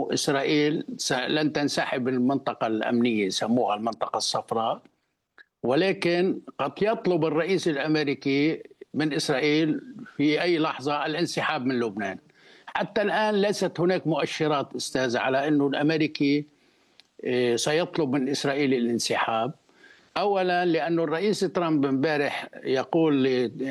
إسرائيل لن تنسحب من المنطقة الأمنية، يسموها المنطقة الصفراء، ولكن قد يطلب الرئيس الأمريكي من إسرائيل في أي لحظة الانسحاب من لبنان. حتى الآن ليست هناك مؤشرات أستاذ على أنه الأمريكي سيطلب من إسرائيل الانسحاب. أولا لأن الرئيس ترامب امبارح يقول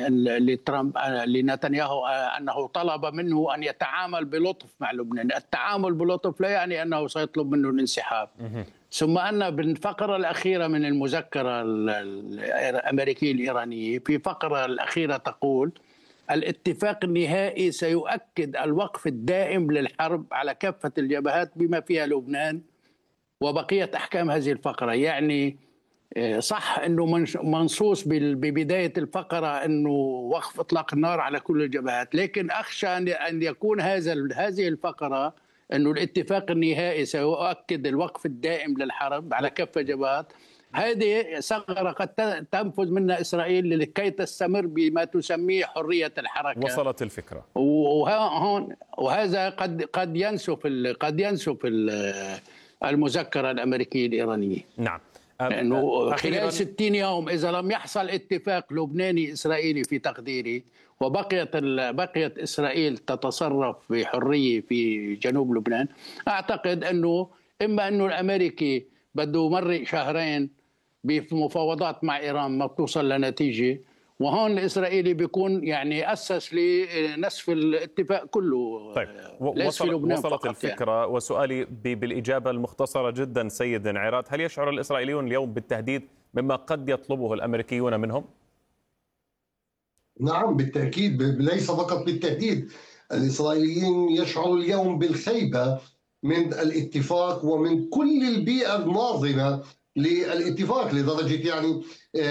لنتنياهو أنه طلب منه أن يتعامل بلطف مع لبنان. التعامل بلطف لا يعني أنه سيطلب منه الانسحاب. ثم أن بالفقرة الأخيرة من المذكرة الأمريكية الإيرانية، في فقرة الأخيرة تقول: الاتفاق النهائي سيؤكد الوقف الدائم للحرب على كافة الجبهات بما فيها لبنان وبقية أحكام هذه الفقرة. يعني صح أنه منصوص ببداية الفقرة أنه وقف إطلاق النار على كل الجبهات، لكن أخشى أن يكون هذه الفقرة أنه الاتفاق النهائي سيؤكد الوقف الدائم للحرب على كافة الجبهات. هذه ثغرة قد تنفذ منها إسرائيل لكي تستمر بما تسميه حرية الحركة. وصلت الفكرة. وهذا قد ينسف المذكرة الأمريكية الإيرانية. نعم. لأنه خلال 60 يوم إذا لم يحصل اتفاق لبناني إسرائيلي في تقديري بقيت إسرائيل تتصرف بحرية في جنوب لبنان، أعتقد أنه إما أنه الأمريكي بده يمرق شهرين بمفاوضات مع إيران ما بتوصل لنتيجة، وهون الإسرائيلي بيكون يعني أسس لنسف الاتفاق كله. طيب وصلت الفكرة يعني. وسؤالي بالإجابة المختصرة جدا سيد عراد، هل يشعر الإسرائيليون اليوم بالتهديد مما قد يطلبه الأمريكيون منهم؟ نعم بالتأكيد، ليس فقط بالتهديد. الإسرائيليين يشعروا اليوم بالخيبة من الاتفاق ومن كل البيئة الناظمة للاتفاق، لدرجة يعني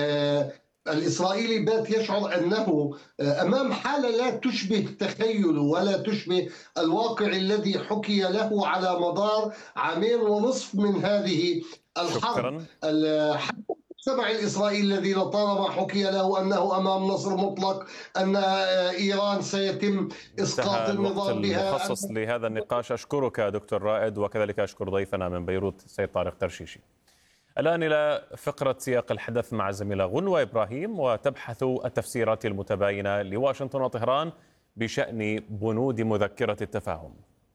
الإسرائيلي بات يشعر أنه أمام حالة لا تشبه تخيله ولا تشبه الواقع الذي حكي له على مدار 2.5 من هذه الحرب. المجتمع الإسرائيلي الذي لطالما حكي له أنه أمام نصر مطلق، أن إيران سيتم إسقاط النظام بها. المخصص لهذا النقاش أشكرك دكتور رائد، وكذلك أشكر ضيفنا من بيروت السيد طارق ترشيشي. الآن إلى فقرة سياق الحدث مع الزميلة غنوة إبراهيم، وتبحث التفسيرات المتباينة لواشنطن وطهران بشأن بنود مذكرة التفاهم.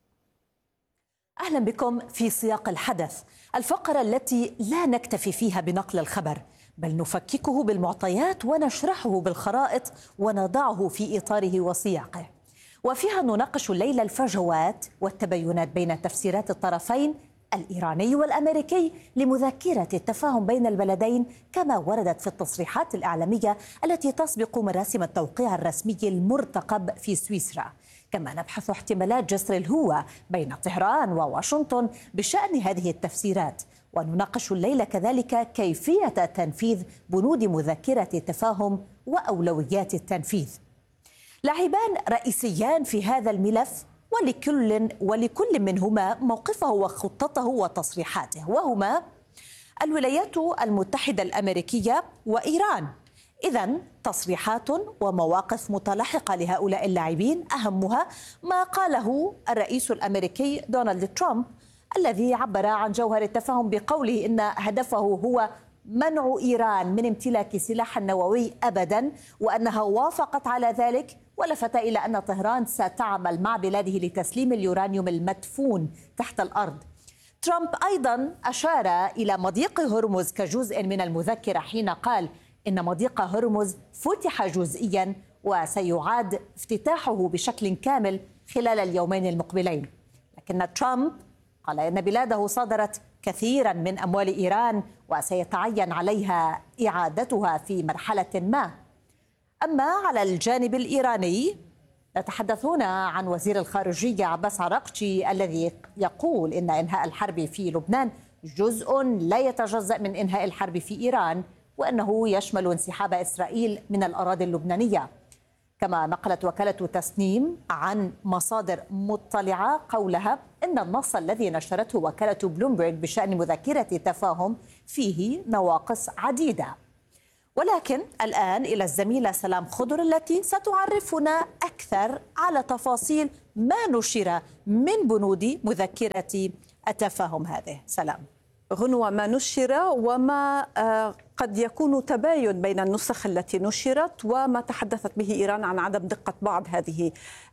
أهلا بكم في سياق الحدث، الفقرة التي لا نكتفي فيها بنقل الخبر، بل نفككه بالمعطيات ونشرحه بالخرائط ونضعه في إطاره وسياقه، وفيها نناقش الليلة الفجوات والتباينات بين تفسيرات الطرفين الإيراني والأمريكي لمذكرة التفاهم بين البلدين كما وردت في التصريحات الإعلامية التي تسبق مراسم التوقيع الرسمي المرتقب في سويسرا. كما نبحث احتمالات جسر الهوة بين طهران وواشنطن بشأن هذه التفسيرات، ونناقش الليلة كذلك كيفية تنفيذ بنود مذكرة التفاهم وأولويات التنفيذ. لاعبان رئيسيان في هذا الملف ولكل منهما موقفه وخطته وتصريحاته، وهما الولايات المتحدة الأمريكية وإيران. إذن تصريحات ومواقف متلاحقة لهؤلاء اللاعبين، أهمها ما قاله الرئيس الأمريكي دونالد ترامب الذي عبر عن جوهر التفاهم بقوله إن هدفه هو منع إيران من امتلاك سلاح نووي أبدا، وأنها وافقت على ذلك، ولفت إلى أن طهران ستعمل مع بلاده لتسليم اليورانيوم المدفون تحت الأرض. ترامب أيضا أشار إلى مضيق هرمز كجزء من المذكرة حين قال إن مضيق هرمز فتح جزئيا وسيعاد افتتاحه بشكل كامل خلال اليومين المقبلين. لكن ترامب قال إن بلاده صادرت كثيرا من أموال إيران وسيتعين عليها إعادتها في مرحلة ما. أما على الجانب الإيراني نتحدث هنا عن وزير الخارجية عباس عراقجي الذي يقول إن إنهاء الحرب في لبنان جزء لا يتجزأ من إنهاء الحرب في إيران، وأنه يشمل انسحاب إسرائيل من الأراضي اللبنانية. كما نقلت وكالة تسنيم عن مصادر مطلعة قولها إن النص الذي نشرته وكالة بلومبرغ بشأن مذكرة التفاهم فيه نواقص عديدة. ولكن الآن إلى الزميلة سلام خضر التي ستعرفنا أكثر على تفاصيل ما نشر من بنود مذكرة التفاهم هذه؟ سلام. غنوة، ما نشر وما قد يكون تباين بين النسخ التي نشرت وما تحدثت به إيران عن عدم دقة بعض هذه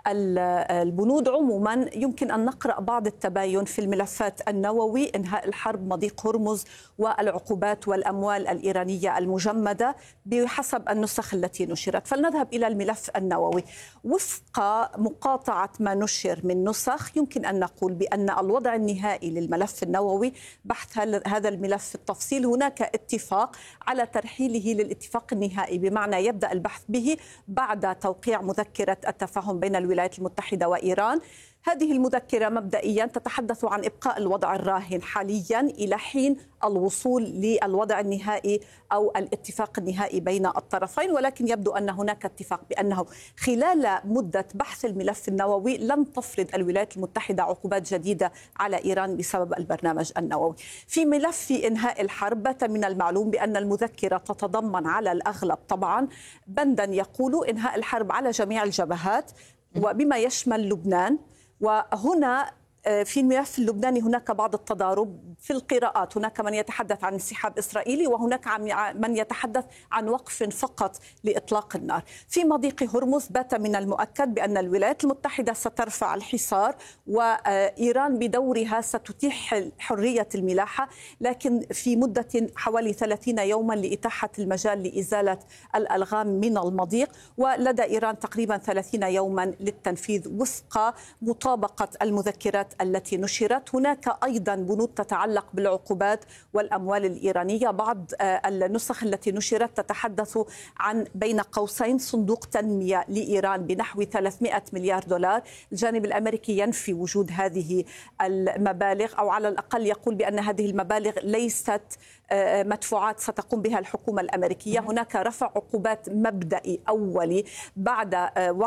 البنود. عموما يمكن أن نقرأ بعض التباين في الملفات النووي، إنهاء الحرب، مضيق هرمز، والعقوبات والأموال الإيرانية المجمدة بحسب النسخ التي نشرت. فلنذهب إلى الملف النووي. وفق مقاطعة ما نشر من نسخ يمكن أن نقول بأن الوضع النهائي للملف النووي بحث هذا الملف في التفصيل. هناك اتفاق على ترحيله للاتفاق النهائي، بمعنى يبدأ البحث به بعد توقيع مذكرة التفاهم بين الولايات المتحدة وإيران. هذه المذكرة مبدئيا تتحدث عن إبقاء الوضع الراهن حاليا إلى حين الوصول للوضع النهائي أو الاتفاق النهائي بين الطرفين، ولكن يبدو أن هناك اتفاق بأنه خلال مدة بحث الملف النووي لن تفرض الولايات المتحدة عقوبات جديدة على إيران بسبب البرنامج النووي. في ملف إنهاء الحرب بات من المعلوم بأن المذكرة تتضمن على الأغلب طبعا بندا يقول إنهاء الحرب على جميع الجبهات وبما يشمل لبنان. وهنا في الملف اللبناني هناك بعض التضارب في القراءات، هناك من يتحدث عن انسحاب إسرائيلي وهناك من يتحدث عن وقف فقط لإطلاق النار. في مضيق هرمز بات من المؤكد بأن الولايات المتحدة سترفع الحصار وإيران بدورها ستتيح حرية الملاحة، لكن في مدة حوالي 30 يوما لإتاحة المجال لإزالة الألغام من المضيق، ولدى إيران تقريبا 30 يوما للتنفيذ وفق مطابقة المذكرات التي نشرت. هناك أيضا بنود تتعلق بالعقوبات والأموال الإيرانية. بعض النسخ التي نشرت تتحدث عن بين قوسين صندوق تنمية لإيران بنحو 300 مليار دولار. الجانب الأمريكي ينفي وجود هذه المبالغ، أو على الأقل يقول بأن هذه المبالغ ليست مدفوعات ستقوم بها الحكومة الأمريكية. هناك رفع عقوبات مبدئي أولي بعد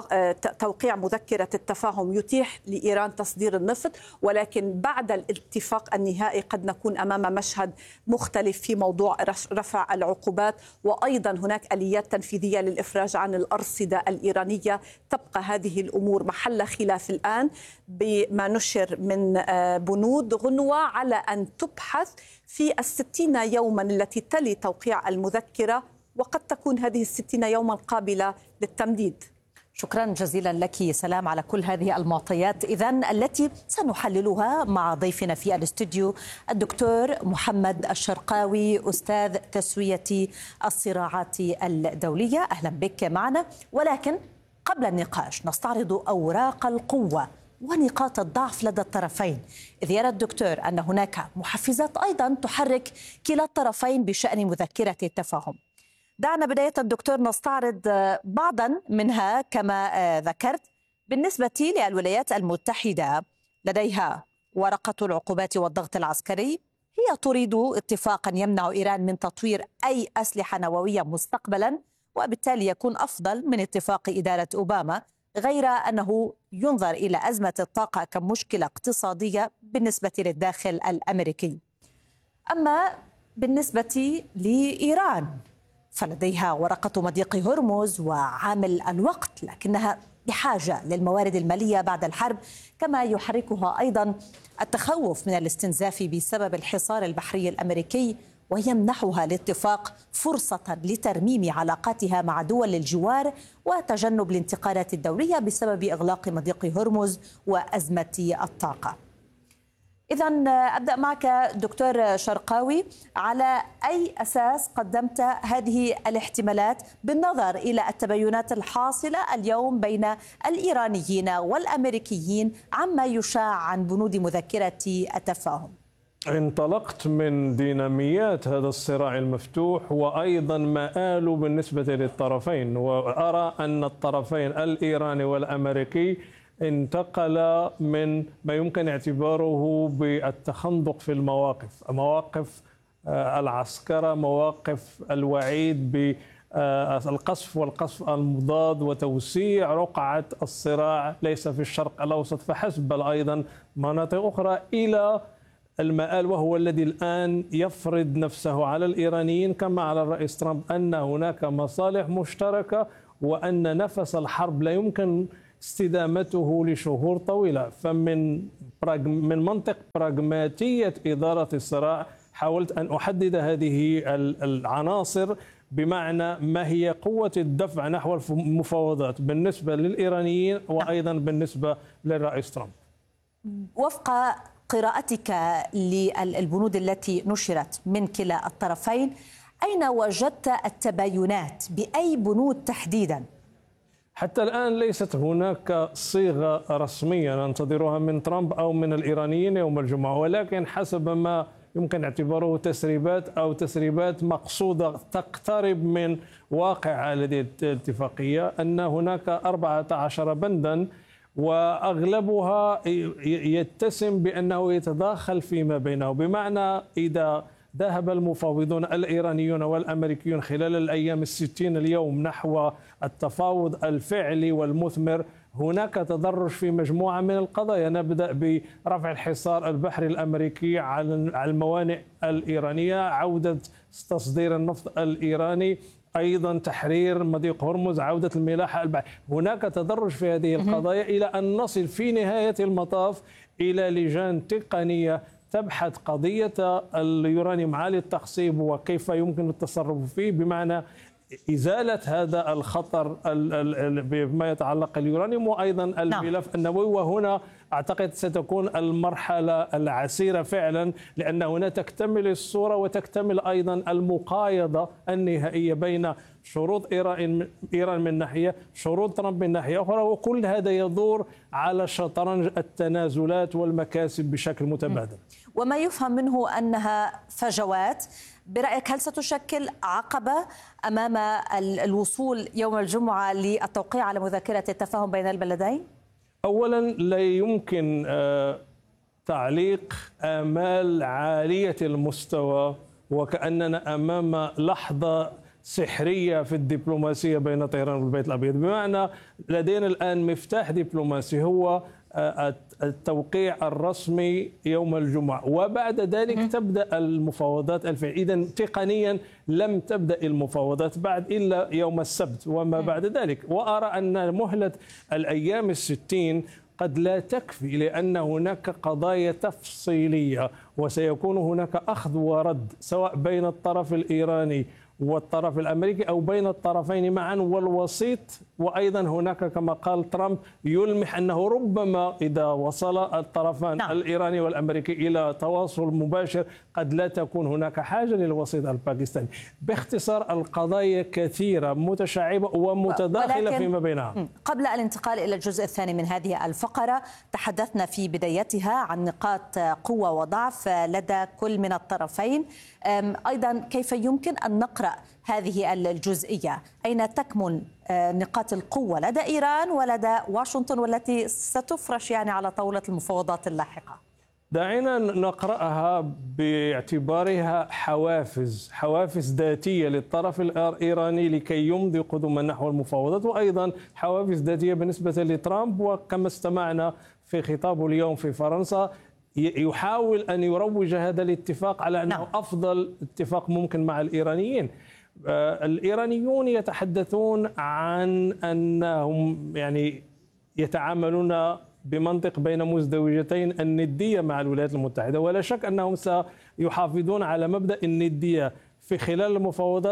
توقيع مذكرة التفاهم يتيح لإيران تصدير النفط، ولكن بعد الاتفاق النهائي قد نكون أمام مشهد مختلف في موضوع رفع العقوبات. وأيضا هناك آليات تنفيذية للإفراج عن الأرصدة الإيرانية. تبقى هذه الأمور محل خلاف الآن بما نشر من بنود غنوة على أن تبحث في 60 يوما التي تلي توقيع المذكرة، وقد تكون هذه 60 يوما قابلة للتمديد. شكرا جزيلا لك سلام على كل هذه المعطيات إذن التي سنحللها مع ضيفنا في الاستوديو الدكتور محمد الشرقاوي أستاذ تسوية الصراعات الدولية. أهلا بك معنا. ولكن قبل النقاش نستعرض أوراق القوة ونقاط الضعف لدى الطرفين، إذ يرى الدكتور أن هناك محفزات أيضا تحرك كلا الطرفين بشأن مذكرة التفاهم. دعنا بداية الدكتور نستعرض بعضا منها. كما ذكرت بالنسبة للولايات المتحدة لديها ورقة العقوبات والضغط العسكري، هي تريد اتفاقا يمنع إيران من تطوير أي أسلحة نووية مستقبلا، وبالتالي يكون أفضل من اتفاق إدارة أوباما، غير أنه ينظر إلى أزمة الطاقة كمشكلة اقتصادية بالنسبة للداخل الأمريكي. أما بالنسبة لإيران فلديها ورقة مضيق هرمز وعامل الوقت، لكنها بحاجة للموارد المالية بعد الحرب، كما يحركها أيضا التخوف من الاستنزاف بسبب الحصار البحري الأمريكي، ويمنحها الاتفاق فرصة لترميم علاقاتها مع دول الجوار وتجنب الانتقادات الدولية بسبب إغلاق مضيق هرمز وأزمة الطاقة. إذن أبدأ معك دكتور شرقاوي، على أي أساس قدمت هذه الاحتمالات بالنظر إلى التباينات الحاصلة اليوم بين الإيرانيين والأمريكيين عما يشاع عن بنود مذكرة التفاهم؟ انطلقت من ديناميات هذا الصراع المفتوح وأيضا مآله بالنسبة للطرفين، وأرى أن الطرفين الإيراني والأمريكي انتقل من ما يمكن اعتباره بالتخندق في المواقف، مواقف العسكرة، مواقف الوعيد بالقصف والقصف المضاد وتوسيع رقعة الصراع ليس في الشرق الأوسط فحسب بل أيضا مناطق أخرى، إلى المآل وهو الذي الآن يفرض نفسه على الإيرانيين كما على الرئيس ترامب، أن هناك مصالح مشتركة وأن نفس الحرب لا يمكن استدامته لشهور طويلة. فمن منطق براغماتية إدارة الصراع حاولت أن أحدد هذه العناصر، بمعنى ما هي قوة الدفع نحو المفاوضات بالنسبة للإيرانيين وأيضا بالنسبة للرئيس ترامب. وفق قراءتك للبنود التي نشرت من كلا الطرفين، أين وجدت التباينات؟ بأي بنود تحديدا؟ حتى الآن ليست هناك صيغة رسمية ننتظرها من ترامب أو من الإيرانيين يوم الجمعة، ولكن حسب ما يمكن اعتباره تسريبات أو تسريبات مقصودة تقترب من واقع هذه الاتفاقية، أن هناك 14 بندا وأغلبها يتسم بأنه يتداخل فيما بينه، بمعنى إذا ذهب المفاوضون الإيرانيون والأمريكيون خلال الأيام 60 اليوم نحو التفاوض الفعلي والمثمر، هناك تدرج في مجموعة من القضايا. نبدأ برفع الحصار البحري الأمريكي على الموانئ الإيرانية، عودة تصدير النفط الإيراني، أيضا تحرير مضيق هرمز، عودة الملاحة البحرية. هناك تدرج في هذه القضايا إلى أن نصل في نهاية المطاف إلى لجان تقنية تبحث قضية اليورانيوم عالي التخصيب وكيف يمكن التصرف فيه، بمعنى إزالة هذا الخطر بما يتعلق اليورانيوم وأيضا الملف النووي. وهنا أعتقد ستكون المرحلة العسيرة فعلا، لأن هنا تكتمل الصورة وتكتمل أيضا المقايضة النهائية بين شروط إيران من ناحية، شروط ترامب من ناحية أخرى، وكل هذا يدور على شطرنج التنازلات والمكاسب بشكل متبادل. وما يفهم منه أنها فجوات، برأيك هل ستشكل عقبة أمام الوصول يوم الجمعة للتوقيع على مذكرة التفاهم بين البلدين؟ أولا لا يمكن تعليق آمال عالية المستوى وكأننا أمام لحظة سحرية في الدبلوماسية بين طهران والبيت الأبيض، بمعنى لدينا الآن مفتاح دبلوماسي هو التوقيع الرسمي يوم الجمعة، وبعد ذلك تبدأ المفاوضات الفعلية. إذن تقنيا لم تبدأ المفاوضات بعد إلا يوم السبت وما بعد ذلك. وأرى أن مهلة الأيام 60 قد لا تكفي، لأن هناك قضايا تفصيلية وسيكون هناك أخذ ورد سواء بين الطرف الإيراني والطرف الأمريكي أو بين الطرفين معا والوسيط. وأيضا هناك كما قال ترامب يلمح أنه ربما إذا وصل الطرفان الإيراني والأمريكي إلى تواصل مباشر قد لا تكون هناك حاجة للوسيط الباكستاني. باختصار القضايا كثيرة متشعبة ومتداخلة فيما بينها. قبل الانتقال إلى الجزء الثاني من هذه الفقرة، تحدثنا في بدايتها عن نقاط قوة وضعف لدى كل من الطرفين. أيضا كيف يمكن أن نقرأ هذه الجزئية؟ أين تكمن نقاط القوة لدى إيران ولدى واشنطن والتي ستفرش على طاولة المفاوضات اللاحقة؟ دعينا نقرأها باعتبارها حوافز ذاتية للطرف الإيراني لكي يمضي قدما نحو المفاوضات، وأيضا حوافز ذاتية بالنسبة لترامب. وكما استمعنا في خطابه اليوم في فرنسا يحاول أن يروج هذا الاتفاق على أنه أفضل اتفاق ممكن مع الإيرانيين. الإيرانيون يتحدثون عن أنهم يتعاملون بمنطق بين مزدوجتين، الندية مع الولايات المتحدة، ولا شك أنهم سيحافظون على مبدأ الندية في خلال المفاوضات.